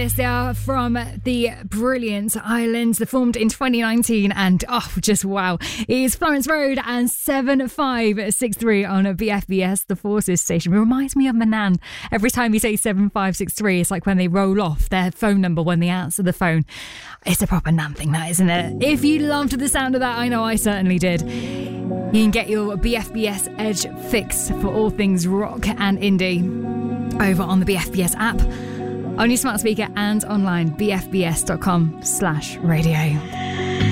this. They are from the brilliant Islands. They formed in 2019 and just wow. It is Florence Road and 7563 on a BFBS, the Forces station. It reminds me of my nan. Every time you say 7563, it's like when they roll off their phone number when they answer the phone. It's a proper nan thing, that, isn't it? If you loved the sound of that, I know I certainly did. You can get your BFBS Edge fix for all things rock and indie over on the BFBS app, on your smart speaker and online, bfbs.com/radio.